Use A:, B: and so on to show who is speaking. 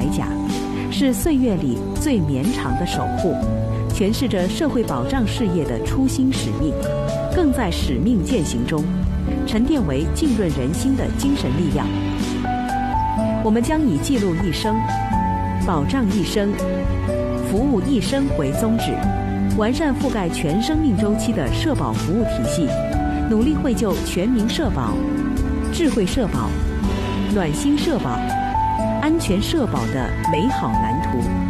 A: 甲，是岁月里最绵长的守护，诠释着社会保障事业的初心使命，更在使命践行中沉淀为浸润人心的精神力量。我们将以记录一生、保障一生、服务一生为宗旨，完善覆盖全生命周期的社保服务体系，努力绘就全民社保、智慧社保、暖心社保、安全社保的美好蓝图。